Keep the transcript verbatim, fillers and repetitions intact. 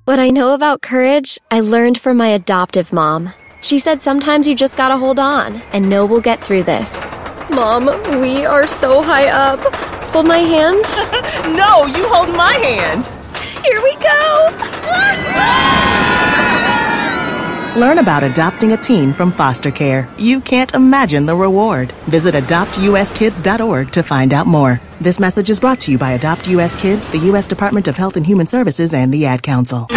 What I know about courage, I learned from my adoptive mom. She said sometimes you just gotta hold on and know we'll get through this. Mom, we are so high up. Hold my hand. No, you hold my hand. Here we go. Learn about adopting a teen from foster care. You can't imagine the reward. Visit adopt u s kids dot org to find out more. This message is brought to you by Adopt U S Kids, the U S Department of Health and Human Services, and the Ad Council.